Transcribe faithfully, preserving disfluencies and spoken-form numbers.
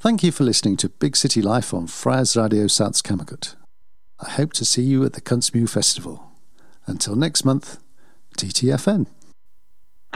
Thank you for listening to Big City Life on Friars Radio Salzkammergut. I hope to see you at the Kunstmu Festival. Until next month, T T F N.